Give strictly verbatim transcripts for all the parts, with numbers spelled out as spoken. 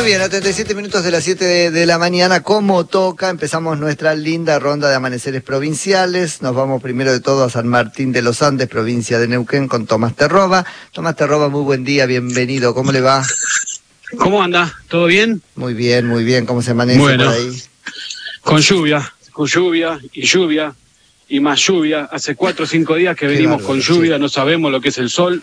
bien, a treinta y siete minutos de las siete de, de la mañana, como toca, empezamos nuestra linda ronda de amaneceres provinciales. Nos vamos primero de todo a San Martín de los Andes, provincia de Neuquén, con Tomás Terroba. Tomás Terroba, muy buen día, bienvenido, ¿cómo le va? ¿Cómo anda? ¿Todo bien? Muy bien, muy bien, ¿cómo se amanece bueno, por ahí? Con lluvia, con lluvia y lluvia y más lluvia. Hace cuatro o cinco días que Qué venimos bárbaro, con lluvia, sí. No sabemos lo que es el sol.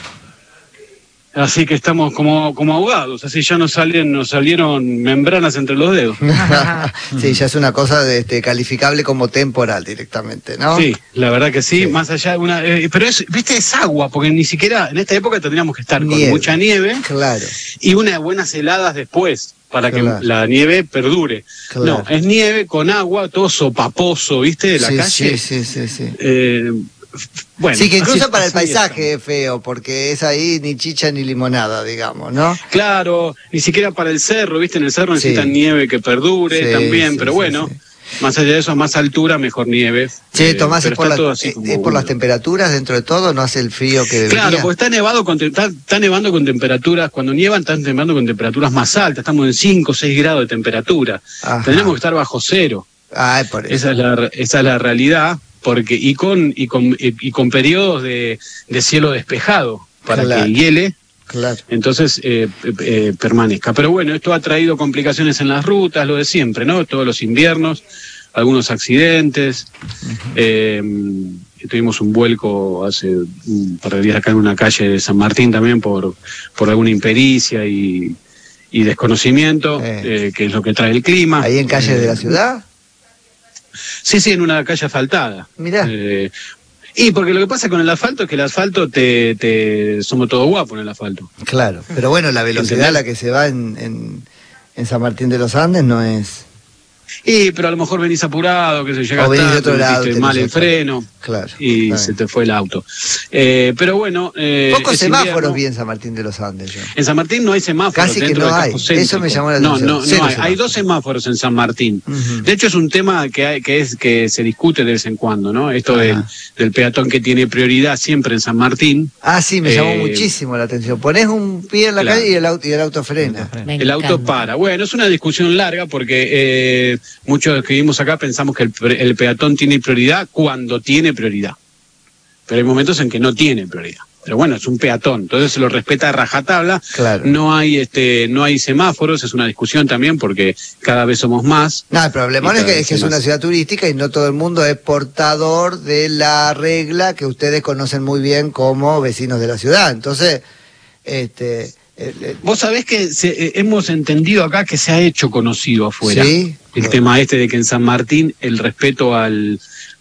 Así que estamos como, como ahogados, así ya nos salen, nos salieron membranas entre los dedos. Sí, ya es una cosa de, este, calificable como temporal directamente, ¿no? Sí, la verdad que sí, Sí. más allá de una... Eh, pero es, viste, es agua, porque ni siquiera en esta época tendríamos que estar Nieve. con mucha nieve Claro, y unas buenas heladas después, para Claro. que la nieve perdure. Claro. No, es nieve con agua, todo sopaposo, ¿viste? De la sí, calle. sí, sí, sí, sí. Eh, bueno, Sí, que incluso así- para el así paisaje estamos. es feo, porque es ahí ni chicha ni limonada, digamos, ¿no? Claro, ni siquiera para el cerro, ¿viste? En el cerro Sí. necesitan nieve que perdure Sí, también, sí, pero sí, bueno, sí. más allá de eso, a más altura, mejor nieve. Che, Eh, Tomás, pero ¿es por, está la- todo así es como por las húmedo. temperaturas dentro de todo? ¿No hace el frío que debería? Claro, porque está nevado con te- está, está nevando con temperaturas, cuando nievan están nevando con temperaturas más altas, estamos en cinco o seis grados de temperatura. Ajá. Tendremos que estar bajo cero. Ay, por eso. Esa es la, esa es la realidad, porque y con y con y, y con periodos de, de cielo despejado para Claro. que hiele, Claro. entonces eh, eh, eh, permanezca. Pero bueno, esto ha traído complicaciones en las rutas, lo de siempre, ¿no? Todos los inviernos, algunos accidentes. eh, tuvimos un vuelco hace un par de días acá en una calle de San Martín también por, por alguna impericia y, y desconocimiento, Eh. eh, que es lo que trae el clima. ¿Ahí en calles Eh, de la ciudad? Sí, sí, en una calle asfaltada. Mirá. Eh, y porque lo que pasa con el asfalto es que el asfalto te, te somos todos guapos en el asfalto. Claro. Pero bueno, la velocidad a la ¿Entendés? que se va en, en, en San Martín de los Andes no es... Y pero a lo mejor venís apurado, que se llega O venís de tarde, otro lado, metiste tenés mal el otro. freno Claro. y está se bien. te fue el auto. Eh, pero bueno, eh, Pocos es semáforos invierno. vi en San Martín de los Andes yo. En San Martín no hay semáforos. Casi que dentro no del hay. casco Eso me céntrico. llamó la No, atención. no, Cero no hay. Hay semáforos. dos semáforos en San Martín. Ujú. De hecho es un tema que hay, que es que se discute de vez en cuando, ¿no? Esto Ajá. del, del peatón que tiene prioridad siempre en San Martín. Ah, sí, me llamó Eh, muchísimo la atención. Ponés un pie en la claro. calle y el auto, y el auto frena. Me El auto encanta. para. Bueno, es una discusión larga porque eh, muchos de los que vivimos acá pensamos que el, pre- el peatón tiene prioridad cuando tiene prioridad. Pero hay momentos en que no tiene prioridad. Pero bueno, es un peatón, entonces se lo respeta a rajatabla. Claro. No hay este, no hay semáforos, es una discusión también porque cada vez somos más. No, el problema Y es cada que, vez es que es más. una ciudad turística y no todo el mundo es portador de la regla que ustedes conocen muy bien como vecinos de la ciudad. Entonces, este... el- el- Vos sabés que se- eh, hemos entendido acá que se ha hecho conocido afuera. Sí. El No. tema este de que en San Martín el respeto al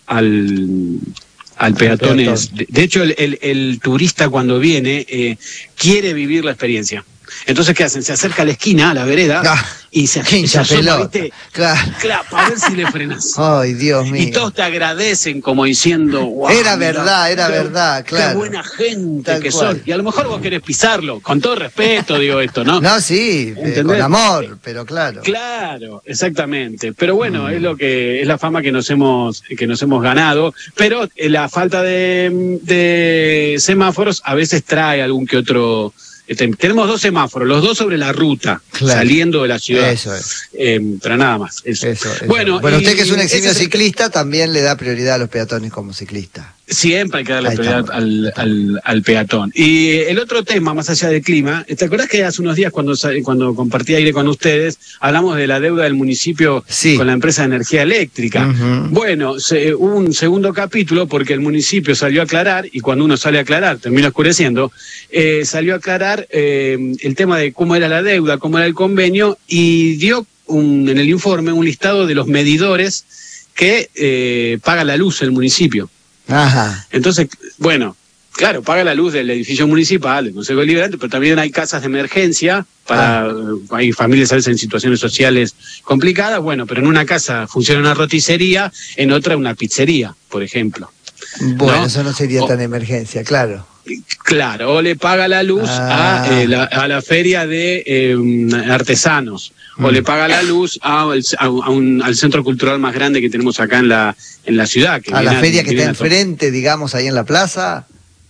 al, al peatón peatón. es... De, de hecho, el, el- el turista cuando viene eh, quiere vivir la experiencia. Entonces, ¿qué hacen? Se acerca a la esquina, a la vereda, Ah, y se, hincha se asoma, pelota. ¿viste? Claro. Claro, para ver si le frenas. Ay, Dios mío. Y todos te agradecen como diciendo, wow, Era mira, verdad, era qué- verdad, claro. Qué buena gente Tal que cual. sos. Y a lo mejor vos querés pisarlo, con todo respeto digo esto, ¿no? No, sí, eh, ¿Entendés? con amor, pero claro. Claro, exactamente. Pero bueno, Mm. es lo que es la fama que nos hemos que nos hemos ganado. Pero eh, la falta de, de semáforos a veces trae algún que otro. Este, tenemos dos semáforos, los dos sobre la ruta, Claro. saliendo de la ciudad. Eso es. Eh, pero nada más. Eso. Eso, eso. Bueno, bueno, y usted que es un ese eximio es el- ciclista también le da prioridad a los peatones como ciclista. Siempre hay que darle Ahí prioridad estamos, al, ahí estamos. al, al peatón. Y el otro tema, más allá del clima, ¿te acordás que hace unos días cuando, sa- cuando compartí aire con ustedes, hablamos de la deuda del municipio Sí. con la empresa de energía eléctrica? Ujú. Bueno, se, hubo un segundo capítulo porque el municipio salió a aclarar, y cuando uno sale a aclarar, termina oscureciendo, eh, salió a aclarar eh, el tema de cómo era la deuda, cómo era el convenio, y dio un, en el informe un listado de los medidores que eh, paga la luz el municipio. Ajá. Entonces, bueno, claro, paga la luz del edificio municipal, del Consejo Deliberante, pero también hay casas de emergencia para, Ah. hay familias a veces en situaciones sociales complicadas, bueno, pero en una casa funciona una roticería, en otra una pizzería, por ejemplo. Bueno, ¿No? eso no sería O- tan emergencia, claro. Claro, o le paga la luz Ah. a, eh, la, a la feria de eh, artesanos, o Mm. le paga la luz a, a un- al centro cultural más grande que tenemos acá en la, en la ciudad. Que A la viene feria que viene está a to- enfrente, digamos, ahí en la plaza.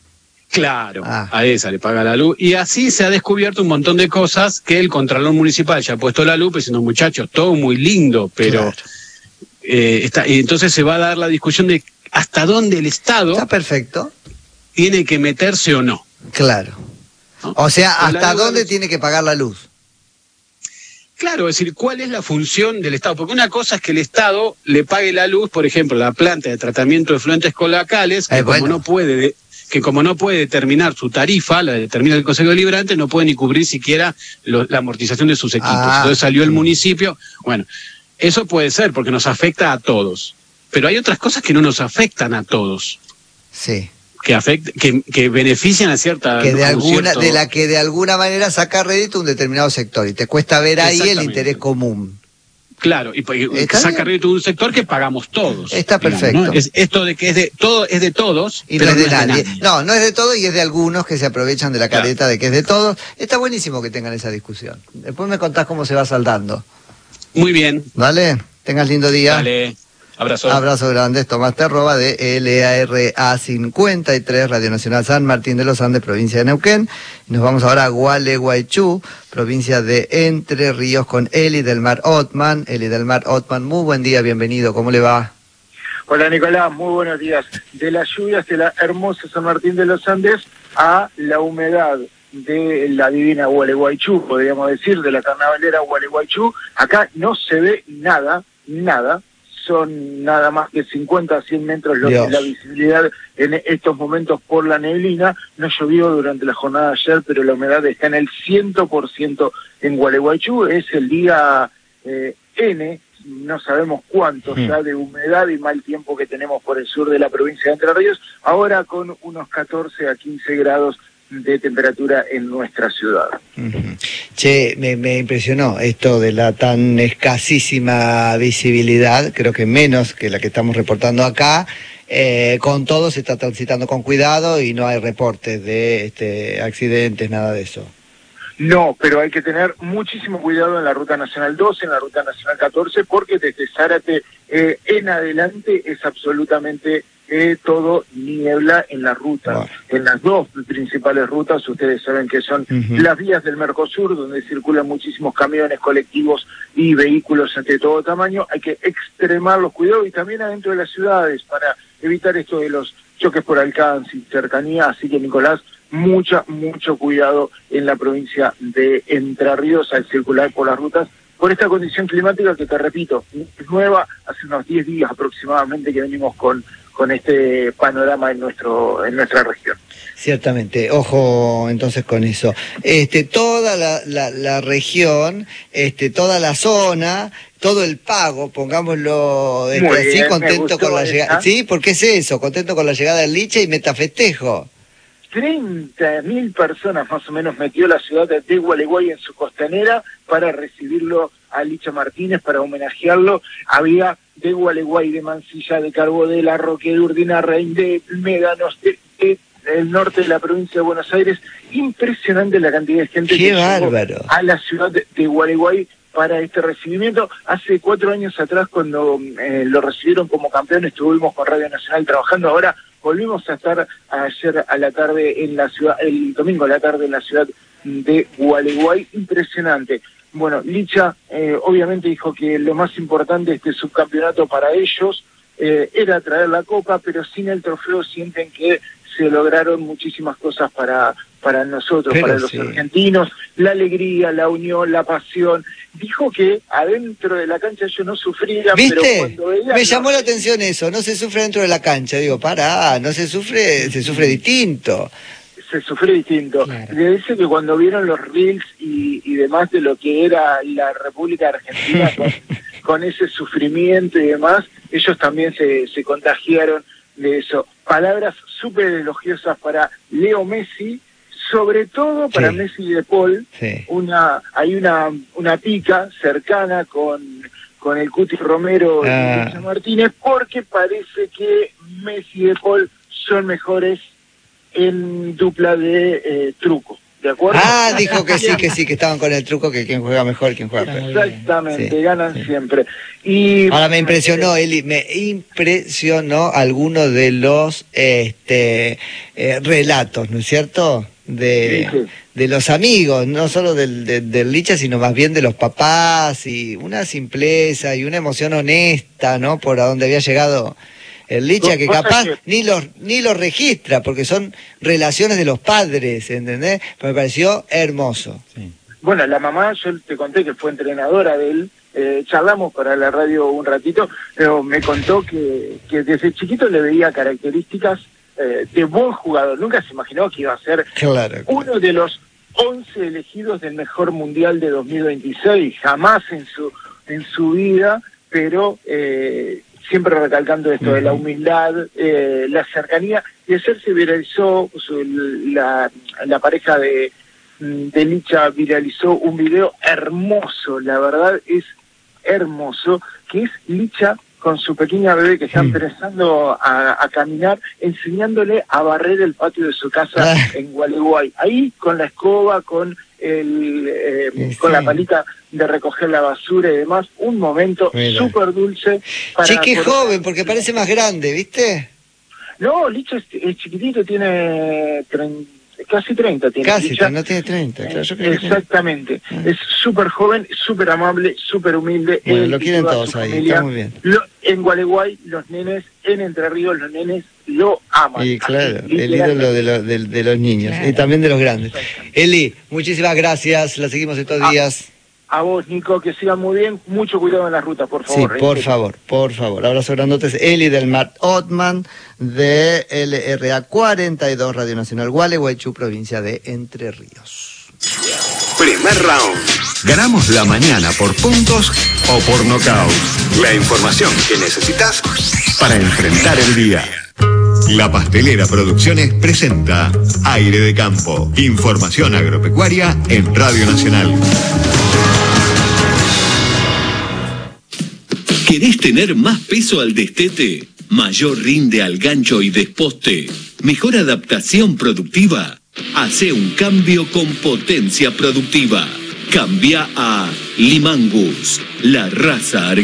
Claro, ah. a esa le paga la luz. Y así se ha descubierto un montón de cosas que el Contralor Municipal ya ha puesto la lupa diciendo, muchachos, todo muy lindo, pero claro. eh, está, y entonces se va a dar la discusión de hasta dónde el Estado Está perfecto. tiene que meterse o no. Claro. ¿No? O sea, Pero ¿hasta dónde luz... tiene que pagar la luz? Claro, es decir, ¿cuál es la función del Estado? Porque una cosa es que el Estado le pague la luz, por ejemplo, la planta de tratamiento de efluentes colacales, que eh, como bueno. no puede... De... que como no puede determinar su tarifa, la determina el Consejo Deliberante, no puede ni cubrir siquiera lo, la amortización de sus equipos. Ah. Entonces salió el municipio. Bueno, eso puede ser porque nos afecta a todos. Pero hay otras cosas que no nos afectan a todos. Sí. Que, afect, que, que benefician a cierta... Que de, a alguna, cierto... de la que de alguna manera saca rédito un determinado sector. Y te cuesta ver ahí el interés común. Claro, y, y saca rédito de un sector que pagamos todos. Está digamos, perfecto. ¿no? Es, esto de que es de todo es de todos, y pero no es de, no nadie. es de nadie. No, no es de todos y es de algunos que se aprovechan de la careta claro. de que es de todos. Está buenísimo que tengan esa discusión. Después me contás cómo se va saldando. Muy bien. ¿Vale? Tengas lindo día. Dale. Abrazo. Abrazo grande, Tomás Terroba de L A R A cincuenta y tres, Radio Nacional San Martín de los Andes, provincia de Neuquén. Nos vamos ahora a Gualeguaychú, provincia de Entre Ríos, con Eli del Mar Otman. Eli del Mar Otman, muy buen día, bienvenido, ¿cómo le va? Hola Nicolás, muy buenos días. De las lluvias de la hermosa San Martín de los Andes a la humedad de la divina Gualeguaychú, podríamos decir, de la carnavalera Gualeguaychú, acá no se ve nada, nada. Son nada más que cincuenta a cien metros lo que es la visibilidad en estos momentos por la neblina. No llovió durante la jornada de ayer, pero la humedad está en el cien por ciento en Gualeguaychú. Es el día eh, N, no sabemos cuánto mm. ya de humedad y mal tiempo que tenemos por el sur de la provincia de Entre Ríos, ahora con unos catorce a quince grados de temperatura en nuestra ciudad. Uh-huh. Che, me, me impresionó esto de la tan escasísima visibilidad, creo que menos que la que estamos reportando acá. Eh, con todo se está transitando con cuidado y no hay reportes de este, accidentes, nada de eso. No, pero hay que tener muchísimo cuidado en la Ruta Nacional doce, en la Ruta Nacional catorce, porque desde Zárate eh, en adelante es absolutamente eh, todo niebla en la ruta. Wow. En las dos principales rutas, ustedes saben que son uh-huh. las vías del Mercosur, donde circulan muchísimos camiones, colectivos y vehículos de todo tamaño. Hay que extremar los cuidados y también adentro de las ciudades para evitar esto de los choques por alcance y cercanía. Así que, Nicolás, mucha, mucho cuidado en la provincia de Entre Ríos al circular por las rutas, por esta condición climática que, te repito, es nueva, hace unos diez días aproximadamente que venimos con, con este panorama en nuestro en nuestra región. Ciertamente, ojo entonces con eso. Este, toda la, la, la región, este, toda la zona, todo el pago, pongámoslo este, así, bien, contento con la llegada. Sí, porque es eso, contento con la llegada del Licha y metafestejo. treinta mil personas más o menos metió la ciudad de Gualeguay en su costanera para recibirlo a Licha Martínez, para homenajearlo. Había de Gualeguay, de Mansilla, de Carbó, de La Roque, de Urdinarrain, de Médanos, de, de, del norte de la provincia de Buenos Aires. Impresionante la cantidad de gente ¡Qué que bárbaro! llegó a la ciudad de, de Gualeguay para este recibimiento. Hace cuatro años atrás, cuando eh, lo recibieron como campeón, estuvimos con Radio Nacional trabajando. Ahora volvimos a estar ayer a la tarde en la ciudad, el domingo a la tarde en la ciudad de Gualeguay. Impresionante. Bueno, Licha eh, obviamente dijo que lo más importante de este subcampeonato para ellos eh, era traer la copa, pero sin el trofeo sienten que se lograron muchísimas cosas para, para nosotros, pero para los sí. argentinos, la alegría, la unión, la pasión. Dijo que adentro de la cancha ellos no sufrían, ¿viste? Pero cuando veían... Me llamó la atención eso, no se sufre dentro de la cancha. Digo, pará, no se sufre, se sufre distinto. Se sufre distinto. Claro. Le dice que cuando vieron los reels y, y demás de lo que era la República Argentina con, con ese sufrimiento y demás, ellos también se, se contagiaron de eso. Palabras súper elogiosas para Leo Messi, sobre todo para sí. Messi de Paul. Sí. Una, hay una, una pica cercana con, con el Cuti Romero ah. y Lucha Martínez, porque parece que Messi y de Paul son mejores en dupla de eh, truco, ¿de acuerdo? Ah, dijo que sí, que sí, que estaban con el truco que quien juega mejor, quien juega peor. Exactamente, Sí, ganan sí. siempre. Y ahora me impresionó, Eli, me impresionó alguno de los este, eh, relatos, ¿no es cierto? De, sí, sí. de los amigos, no solo del, del, del Licha, sino más bien de los papás, y una simpleza y una emoción honesta, ¿no? Por a donde había llegado el Licha, que capaz que... ni los ni los registra, porque son relaciones de los padres, ¿entendés? Pero me pareció hermoso. Sí. Bueno, la mamá, yo te conté que fue entrenadora de él, eh, charlamos para la radio un ratito, pero me contó que, que desde chiquito le veía características eh, de buen jugador. Nunca se imaginó que iba a ser claro, uno claro. de los once elegidos del mejor mundial de dos mil veintiséis, jamás en su, en su vida, pero... Eh, siempre recalcando esto de la humildad, eh, la cercanía, y ayer se viralizó, su, la, la pareja de, de Licha viralizó un video hermoso, la verdad es hermoso, que es Licha con su pequeña bebé que está empezando a, a caminar, enseñándole a barrer el patio de su casa ah. en Gualeguay, ahí con la escoba, con el eh, sí, con sí. la palita de recoger la basura y demás, un momento súper dulce. Para che, qué joven, porque parece más grande, ¿viste? No, Licha es, es chiquitito, tiene treinta, casi treinta. Tiene casi, Licha. no tiene treinta. Claro, yo creo exactamente, que tiene... es súper joven, súper amable, súper humilde. Bueno, él lo quieren todos ahí, familia, está muy bien. Lo, en Gualeguay, los nenes, en Entre Ríos, los nenes lo aman. Y claro, así, el ídolo de, lo, de, de los niños, claro. Y también de los grandes. Eli, muchísimas gracias, la seguimos estos a, días. A vos, Nico, que sigan muy bien, mucho cuidado en la ruta, por favor. Sí, por favor, por favor. Abrazo grandotes, Eli del Mart Otman, de L R A cuarenta y dos, Radio Nacional Gualeguaychú, provincia de Entre Ríos. Primer round. Ganamos la mañana por puntos o por nocaut. La información que necesitas para enfrentar el día. La Pastelera Producciones presenta Aire de Campo. Información agropecuaria en Radio Nacional. ¿Querés tener más peso al destete? ¿Mayor rinde al gancho y desposte? ¿Mejor adaptación productiva? Hacé un cambio con potencia productiva. Cambia a Limangus, la raza argentina.